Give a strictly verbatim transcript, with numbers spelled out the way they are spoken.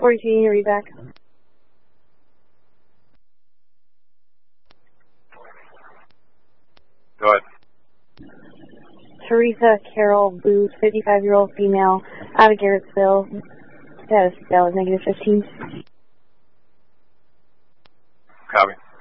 forty-two, you need to read back. Go ahead. Teresa Carol Booth, fifty-five-year-old female, out of Garrettsville. Status valid, negative fifteen. Copy.